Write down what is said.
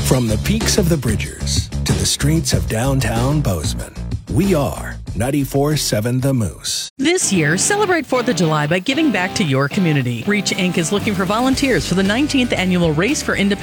From the peaks of the Bridgers to the streets of downtown Bozeman, we are 94.7 The Moose. This year, celebrate 4th of July by giving back to your community. Reach Inc. is looking for volunteers for the 19th annual Race for Independence.